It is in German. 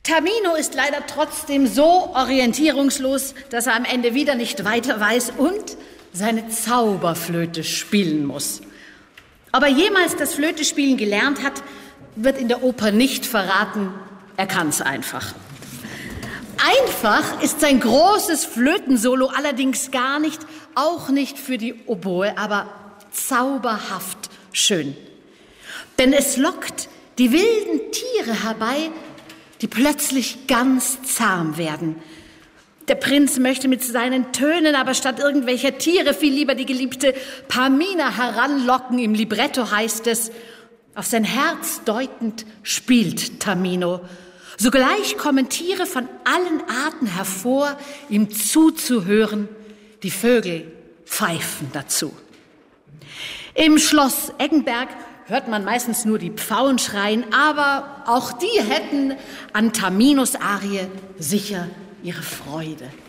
Tamino ist leider trotzdem so orientierungslos, dass er am Ende wieder nicht weiter weiß und seine Zauberflöte spielen muss. Ob er jemals das Flötespielen gelernt hat, wird in der Oper nicht verraten. Er kann es einfach. Einfach ist sein großes Flötensolo allerdings gar nicht, auch nicht für die Oboe, aber zauberhaft schön. Denn es lockt die wilden Tiere herbei, die plötzlich ganz zahm werden. Der Prinz möchte mit seinen Tönen aber statt irgendwelcher Tiere viel lieber die geliebte Pamina heranlocken. Im Libretto heißt es, auf sein Herz deutend spielt Tamino. Sogleich kommen Tiere von allen Arten hervor, ihm zuzuhören. Die Vögel pfeifen dazu. Im Schloss Eggenberg hört man meistens nur die Pfauen schreien, aber auch die hätten an Taminos Arie sicher ihre Freude.